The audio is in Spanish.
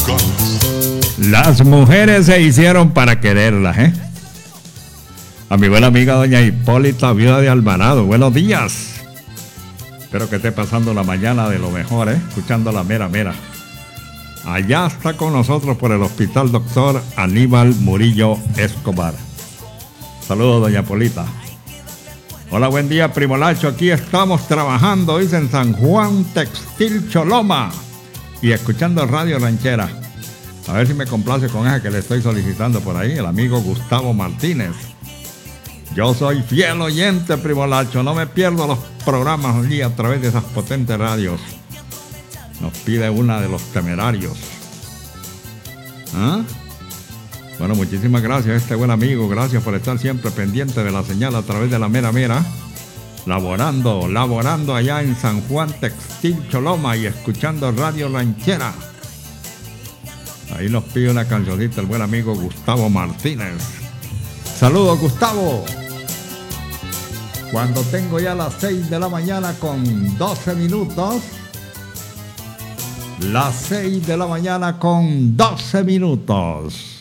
Las mujeres se hicieron para quererlas, ¿eh? A mi buena amiga doña Hipólita, viuda de Alvarado, buenos días. Espero que esté pasando la mañana de lo mejor, escuchando la mera mera. Allá está con nosotros por el hospital doctor Aníbal Murillo Escobar. Saludos, doña Hipólita. Hola, buen día, primo Lacho. Aquí estamos trabajando, dice, en San Juan Textil Choloma y escuchando Radio Ranchera. A ver si me complace con esa que le estoy solicitando por ahí, el amigo Gustavo Martínez. Yo soy fiel oyente, primo Lacho, no me pierdo los programas allí a través de esas potentes radios. Nos pide una de Los Temerarios. ¿Ah? Bueno, muchísimas gracias a este buen amigo, gracias por estar siempre pendiente de la señal a través de la mera mera. Laborando allá en San Juan Textil Choloma y escuchando Radio Ranchera. Ahí nos pide una cancioncita el buen amigo Gustavo Martínez. Saludos, Gustavo. Cuando tengo ya las 6 de la mañana con 12 minutos. Las 6 de la mañana con 12 minutos.